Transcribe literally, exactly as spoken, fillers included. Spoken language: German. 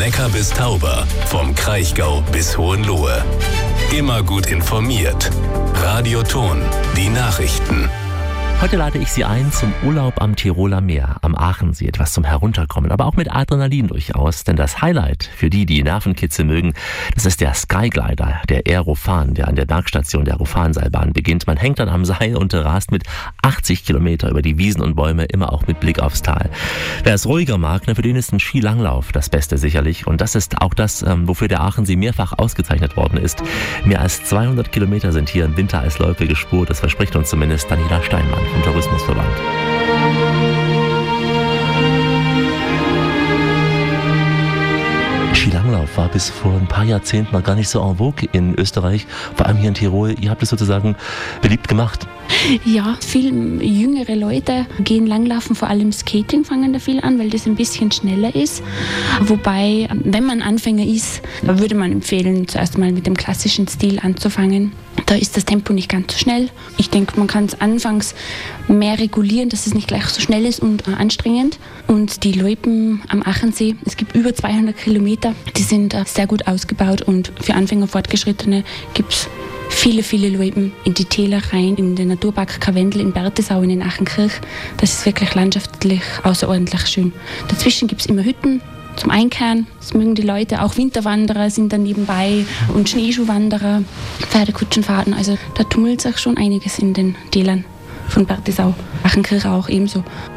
Neckar bis Tauber, vom Kraichgau bis Hohenlohe. Immer gut informiert. Radio Thon, die Nachrichten. Heute lade ich Sie ein zum Urlaub am Tiroler Meer, am Aachensee, etwas zum Herunterkommen, aber auch mit Adrenalin durchaus, denn das Highlight für die, die Nervenkitzel mögen, das ist der Skyglider, der Aerofan, der an der Bergstation der Aerofanseilbahn beginnt. Man hängt dann am Seil und rast mit achtzig Kilometer über die Wiesen und Bäume, immer auch mit Blick aufs Tal. Wer es ruhiger mag, für den ist ein Skilanglauf das Beste sicherlich, und das ist auch das, wofür der Aachensee mehrfach ausgezeichnet worden ist. Mehr als zweihundert Kilometer sind hier im Winter als Loipe gespurt, das verspricht uns zumindest Daniela Steinmann vom Tourismusverband. Skilanglauf war bis vor ein paar Jahrzehnten noch gar nicht so en vogue in Österreich, vor allem hier in Tirol. Ihr habt es sozusagen beliebt gemacht. Ja, viel jüngere Leute gehen langlaufen, vor allem Skating fangen da viel an, weil das ein bisschen schneller ist. Wobei, wenn man Anfänger ist, würde man empfehlen, zuerst mal mit dem klassischen Stil anzufangen. Da ist das Tempo nicht ganz so schnell. Ich denke, man kann es anfangs mehr regulieren, dass es nicht gleich so schnell ist und äh, anstrengend. Und die Loipen am Aachensee, es gibt über zweihundert Kilometer, die sind äh, sehr gut ausgebaut, und für Anfänger, Fortgeschrittene gibt es viele, viele Loipen in die Täler rein, in den Naturpark Karwendel, in Berthesau, in den Aachenkirch. Das ist wirklich landschaftlich außerordentlich schön. Dazwischen gibt es immer Hütten zum Einkehren. Das mögen die Leute. Auch Winterwanderer sind da nebenbei und Schneeschuhwanderer, Pferdekutschenfahrten. Also da tummelt sich schon einiges in den Tälern von Berthesau. Aachenkirch auch ebenso.